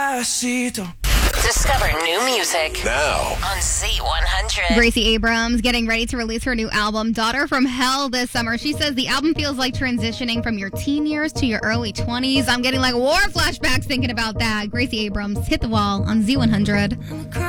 Despacito. Discover new music Now on Z100. Gracie Abrams getting ready to release her new album, Daughter from Hell, this summer. She says the album feels like transitioning from your teen years to your early 20s. I'm getting like war flashbacks thinking about that. Gracie Abrams, Hit the Wall on Z100.